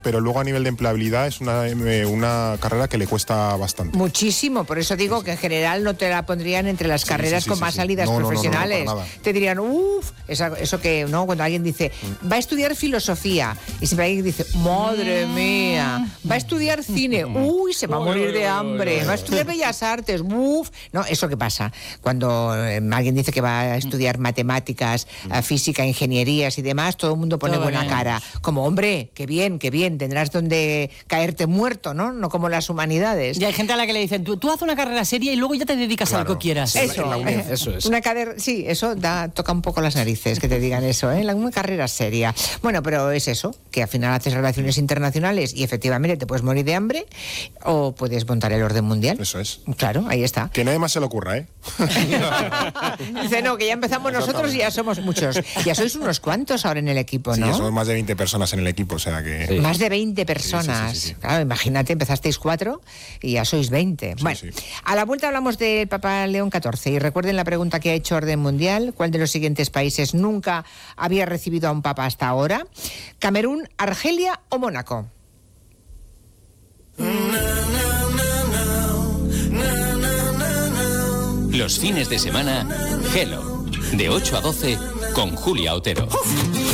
pero luego a nivel de empleabilidad es una carrera que le cuesta bastante. Muchísimo, por eso digo que en general no te la pondrían entre las carreras con más salidas profesionales. No, te dirían, eso que, ¿no? Cuando alguien dice, va a estudiar filosofía, y siempre alguien dice, madre mía, va a estudiar cine, se va a morir de hambre, va a estudiar bellas artes, no, eso que pasa. Cuando alguien dice que va a estudiar matemáticas, física, ingenierías y demás, todo el mundo pone buena cara. Como, hombre, qué bien, tendrás donde caerte muerto, ¿no? No como las humanidades. Y hay gente a la que le dicen, tú haz una carrera seria y luego ya te dedicas a lo que quieras. Eso es. Eso toca un poco las narices que te digan eso, una carrera seria. Bueno, pero es eso, que al final haces relaciones internacionales y efectivamente te puedes morir de hambre o puedes montar el orden mundial. Eso es. Claro, ahí está. Que nadie más se le ocurra, Dice, no, que ya empezamos nosotros y ya somos muchos. Ya sois unos cuantos ahora en el equipo, ¿no? Sí, somos más de 20 personas en el equipo, o sea que... Sí. Más de 20 personas. Sí. Claro, imagínate, empezasteis 4 y ya sois 20. Sí, bueno, a la vuelta hablamos del Papa León XIV y recuerden la pregunta que ha hecho Orden Mundial, ¿cuál de los siguientes países nunca había recibido a un papa hasta ahora? ¿Camerún, Argelia o Mónaco? Los fines de semana, Hello, de 8 a 12 con Julia Otero.